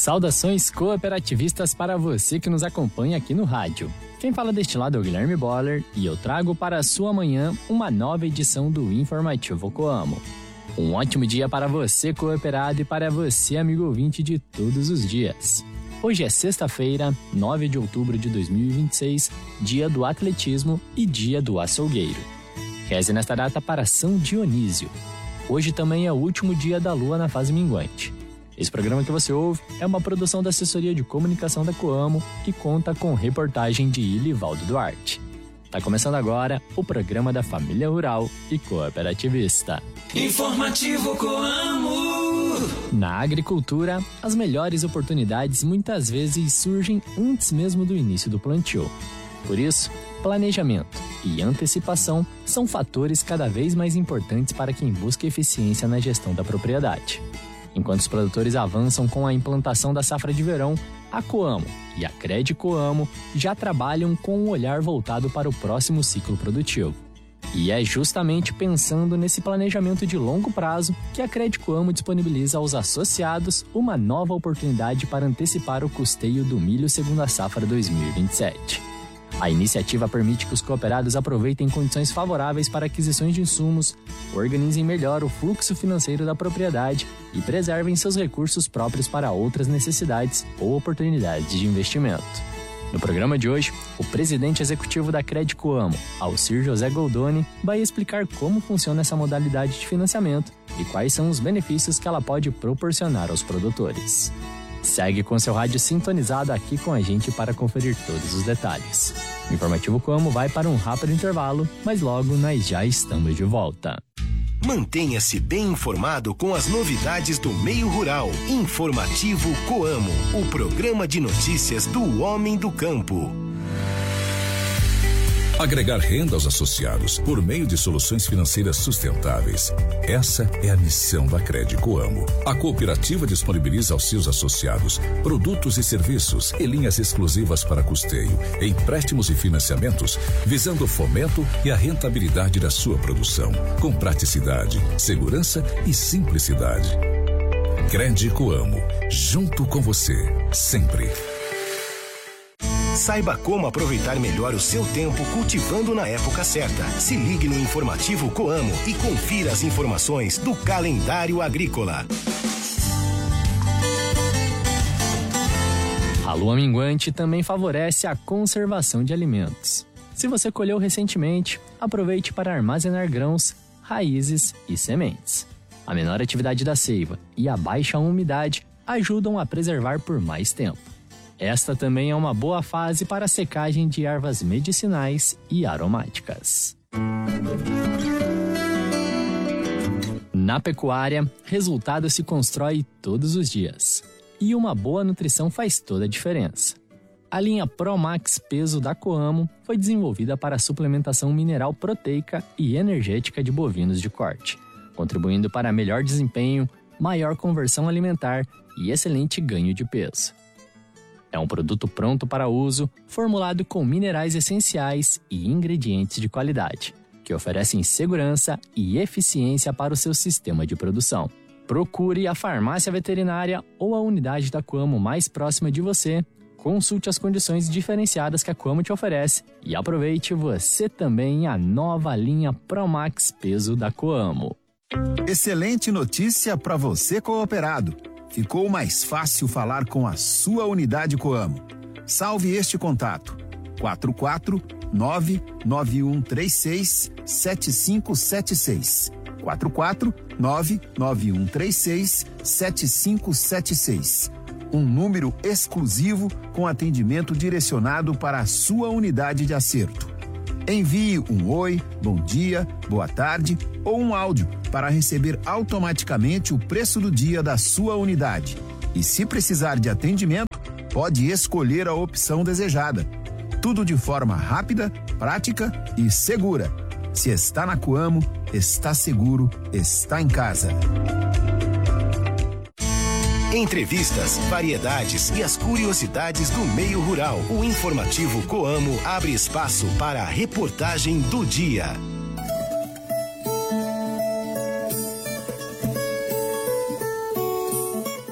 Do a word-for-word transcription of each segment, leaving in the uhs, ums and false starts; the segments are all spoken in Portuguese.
Saudações cooperativistas para você que nos acompanha aqui no rádio. Quem fala deste lado é o Guilherme Boller e eu trago para a sua manhã uma nova edição do Informativo Coamo. Um ótimo dia para você cooperado e para você amigo ouvinte de todos os dias. Hoje é sexta-feira, nove de outubro de dois mil e vinte e seis, dia do atletismo e dia do açougueiro. Reze nesta data para São Dionísio. Hoje também é o último dia da lua na fase minguante. Esse programa que você ouve é uma produção da Assessoria de Comunicação da Coamo e conta com reportagem de Ilivaldo Duarte. Tá começando agora o programa da Família Rural e Cooperativista. Informativo Coamo. Na agricultura, as melhores oportunidades muitas vezes surgem antes mesmo do início do plantio. Por isso, planejamento e antecipação são fatores cada vez mais importantes para quem busca eficiência na gestão da propriedade. Enquanto os produtores avançam com a implantação da safra de verão, a Coamo e a Cred Coamo já trabalham com um olhar voltado para o próximo ciclo produtivo. E é justamente pensando nesse planejamento de longo prazo que a Cred Coamo disponibiliza aos associados uma nova oportunidade para antecipar o custeio do milho segundo a safra dois mil e vinte e sete. A iniciativa permite que os cooperados aproveitem condições favoráveis para aquisições de insumos, organizem melhor o fluxo financeiro da propriedade e preservem seus recursos próprios para outras necessidades ou oportunidades de investimento. No programa de hoje, o presidente executivo da Cred Coamo, Alcir José Goldoni, vai explicar como funciona essa modalidade de financiamento e quais são os benefícios que ela pode proporcionar aos produtores. Segue com seu rádio sintonizado aqui com a gente para conferir todos os detalhes. O Informativo Coamo vai para um rápido intervalo, mas logo nós já estamos de volta. Mantenha-se bem informado com as novidades do meio rural. Informativo Coamo, o programa de notícias do homem do campo. Agregar renda aos associados por meio de soluções financeiras sustentáveis. Essa é a missão da Cred Coamo. A cooperativa disponibiliza aos seus associados produtos e serviços e linhas exclusivas para custeio, empréstimos e financiamentos, visando o fomento e a rentabilidade da sua produção, com praticidade, segurança e simplicidade. Cred Coamo, junto com você, sempre. Saiba como aproveitar melhor o seu tempo cultivando na época certa. Se ligue no Informativo Coamo e confira as informações do calendário agrícola. A lua minguante também favorece a conservação de alimentos. Se você colheu recentemente, aproveite para armazenar grãos, raízes e sementes. A menor atividade da seiva e a baixa umidade ajudam a preservar por mais tempo. Esta também é uma boa fase para a secagem de ervas medicinais e aromáticas. Na pecuária, resultado se constrói todos os dias. E uma boa nutrição faz toda a diferença. A linha ProMax Peso da Coamo foi desenvolvida para a suplementação mineral proteica e energética de bovinos de corte, contribuindo para melhor desempenho, maior conversão alimentar e excelente ganho de peso. É um produto pronto para uso, formulado com minerais essenciais e ingredientes de qualidade, que oferecem segurança e eficiência para o seu sistema de produção. Procure a farmácia veterinária ou a unidade da Coamo mais próxima de você, consulte as condições diferenciadas que a Coamo te oferece e aproveite você também a nova linha ProMax Peso da Coamo. Excelente notícia para você cooperado. Ficou mais fácil falar com a sua unidade Coamo. Salve este contato: quatro quatro nove nove um três seis sete cinco sete seis. quatro quatro nove nove um três seis sete cinco sete seis. Um número exclusivo com atendimento direcionado para a sua unidade de acerto. Envie um oi, bom dia, boa tarde ou um áudio para receber automaticamente o preço do dia da sua unidade. E se precisar de atendimento, pode escolher a opção desejada. Tudo de forma rápida, prática e segura. Se está na Coamo, está seguro, está em casa. Entrevistas, variedades e as curiosidades do meio rural. O Informativo Coamo abre espaço para a reportagem do dia.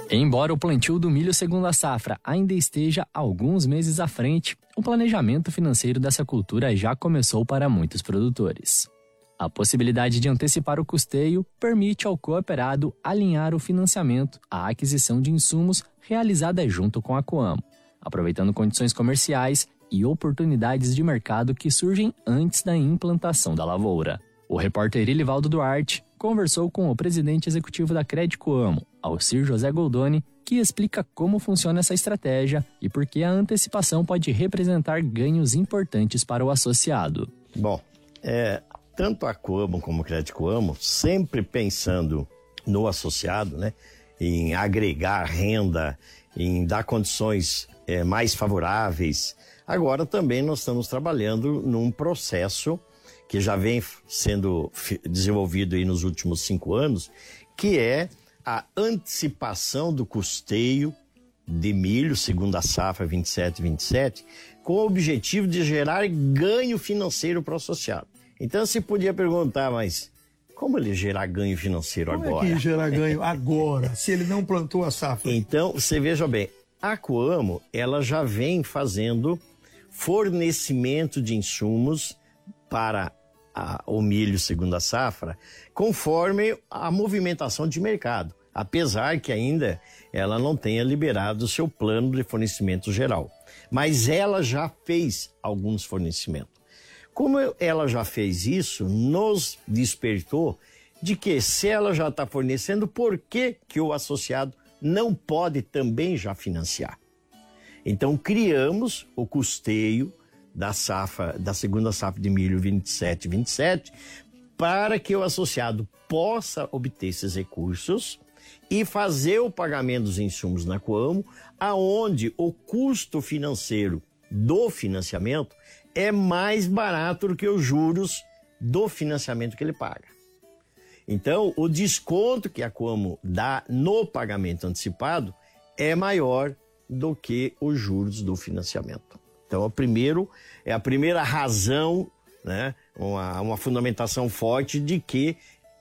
Embora o plantio do milho segunda safra ainda esteja alguns meses à frente, o planejamento financeiro dessa cultura já começou para muitos produtores. A possibilidade de antecipar o custeio permite ao cooperado alinhar o financiamento à aquisição de insumos realizada junto com a Coamo, aproveitando condições comerciais e oportunidades de mercado que surgem antes da implantação da lavoura. O repórter Ilivaldo Duarte conversou com o presidente executivo da Crédito Coamo, Alcir José Goldoni, que explica como funciona essa estratégia e por que a antecipação pode representar ganhos importantes para o associado. Bom, é, tanto a Coamo como a Crédito Coamo, sempre pensando no associado, né, em agregar renda, em dar condições é, mais favoráveis. Agora também nós estamos trabalhando num processo que já vem sendo desenvolvido aí nos últimos cinco anos, que é a antecipação do custeio de milho, segundo a safra vinte e sete vinte e sete, com o objetivo de gerar ganho financeiro para o associado. Então você podia perguntar, mas como ele gerar ganho financeiro como agora? Como é que gerar ganho agora, se ele não plantou a safra? Então, você veja bem, a Coamo, ela já vem fazendo fornecimento de insumos para a, o milho segunda safra, conforme a movimentação de mercado, apesar que ainda ela não tenha liberado o seu plano de fornecimento geral. Mas ela já fez alguns fornecimentos. Como ela já fez isso, nos despertou de que se ela já está fornecendo, por que que o associado não pode também já financiar? Então criamos o custeio da safra, da segunda safra de milho vinte e sete vinte e sete, para que o associado possa obter esses recursos e fazer o pagamento dos insumos na Coamo, aonde o custo financeiro do financiamento é mais barato do que os juros do financiamento que ele paga. Então, o desconto que a Coamo dá no pagamento antecipado é maior do que os juros do financiamento. Então, o primeiro, é a primeira razão, né, uma, uma fundamentação forte de que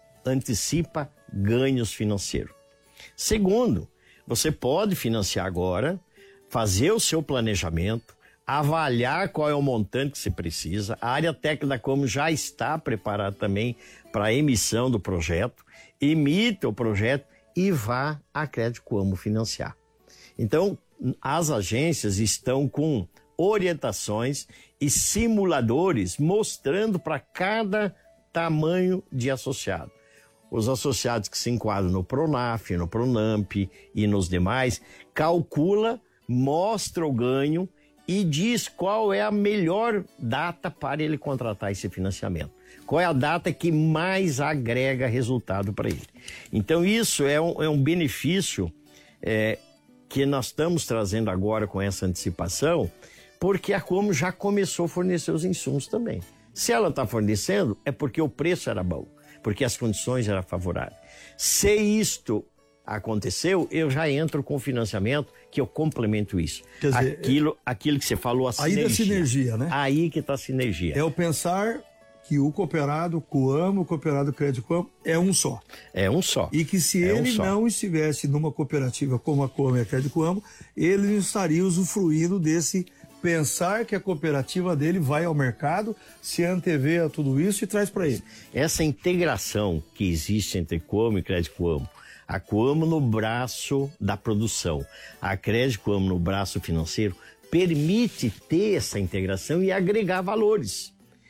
antecipa ganhos financeiros. Segundo, você pode financiar agora, fazer o seu planejamento, avaliar qual é o montante que você precisa. A área técnica da Coamo já está preparada também para a emissão do projeto, emita o projeto e vá à Crédito Coamo financiar. Então, as agências estão com orientações e simuladores mostrando para cada tamanho de associado. Os associados que se enquadram no Pronaf, no Pronamp e nos demais, calcula, mostra o ganho e diz qual é a melhor data para ele contratar esse financiamento. Qual é a data que mais agrega resultado para ele. Então isso é um, é um benefício é, que nós estamos trazendo agora com essa antecipação, porque a Coamo já começou a fornecer os insumos também. Se ela está fornecendo, é porque o preço era bom, porque as condições eram favoráveis. Se isto aconteceu, eu já entro com financiamento, que eu complemento isso. Quer dizer, aquilo, aquilo que você falou, a aí sinergia. da sinergia, né? Aí que está a sinergia. É o pensar que o cooperado Coamo, o cooperado Crédito Coamo é um só. É um só. E que se é ele um não estivesse numa cooperativa como a Coamo e a Crédito Coamo, ele não estaria usufruindo desse pensar que a cooperativa dele vai ao mercado, se antevê a tudo isso e traz para ele. Essa integração que existe entre Coamo e Crédito Coamo, a Coamo no braço da produção, a Crédito Coamo no braço financeiro, permite ter essa integração e agregar valores.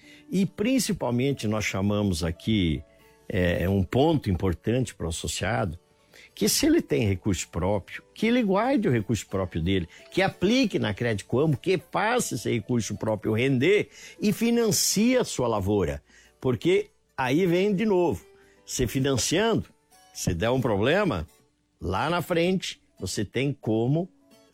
E principalmente nós chamamos aqui é, um ponto importante para o associado, que se ele tem recurso próprio, que ele guarde o recurso próprio dele, que aplique na Crédito Coamo, que faça esse recurso próprio render e financie a sua lavoura. Porque aí vem de novo, você financiando, se der um problema, lá na frente você tem como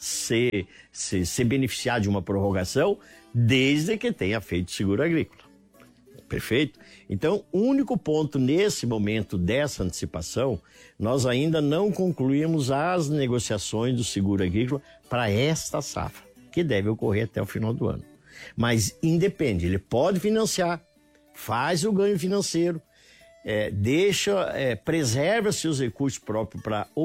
se, se, se beneficiar de uma prorrogação, desde que tenha feito seguro agrícola. Perfeito? Então, o único ponto nesse momento dessa antecipação, nós ainda não concluímos as negociações do seguro agrícola para esta safra, que deve ocorrer até o final do ano. Mas independe, ele pode financiar, faz o ganho financeiro, é, deixa, é, preserva seus recursos próprios para